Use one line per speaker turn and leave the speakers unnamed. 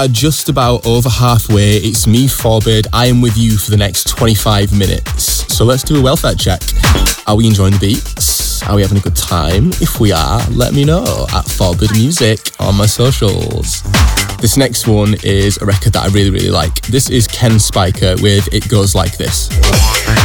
are just about over halfway. It's me, Forbid. I am with you for the next 25 minutes. So let's do a welfare check. Are we enjoying the beats? Are we having a good time? If we are, let me know at Forbid Music on my socials. This next one is a record that I really, really like. This is Ken Spiker with It Goes Like This.